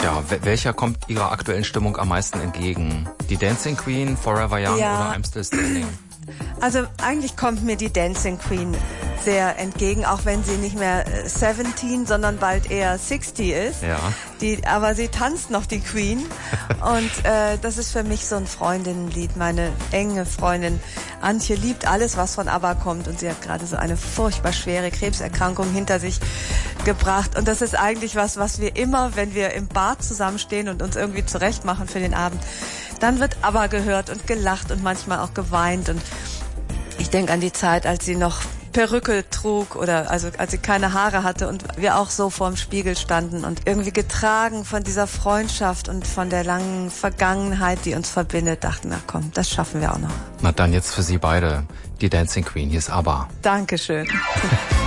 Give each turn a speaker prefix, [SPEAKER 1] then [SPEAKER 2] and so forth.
[SPEAKER 1] Ja, welcher kommt Ihrer aktuellen Stimmung am meisten entgegen? Die Dancing Queen, Forever Young oder I'm Still Standing?
[SPEAKER 2] Also eigentlich kommt mir die Dancing Queen sehr entgegen, auch wenn sie nicht mehr 17, sondern bald eher 60 ist.
[SPEAKER 1] Ja.
[SPEAKER 2] Aber sie tanzt noch, die Queen. Und das ist für mich so ein Freundinnenlied. Meine enge Freundin Antje liebt alles, was von ABBA kommt. Und sie hat gerade so eine furchtbar schwere Krebserkrankung hinter sich gebracht. Und das ist eigentlich was wir immer, wenn wir im Bad zusammenstehen und uns irgendwie zurecht machen für den Abend, dann wird ABBA gehört und gelacht und manchmal auch geweint. Und ich denke an die Zeit, als sie noch Perücke trug oder als sie keine Haare hatte und wir auch so vorm Spiegel standen und irgendwie getragen von dieser Freundschaft und von der langen Vergangenheit, die uns verbindet, dachten wir, komm, das schaffen wir auch noch.
[SPEAKER 1] Na dann jetzt für Sie beide, die Dancing Queen, hier ist ABBA.
[SPEAKER 2] Dankeschön.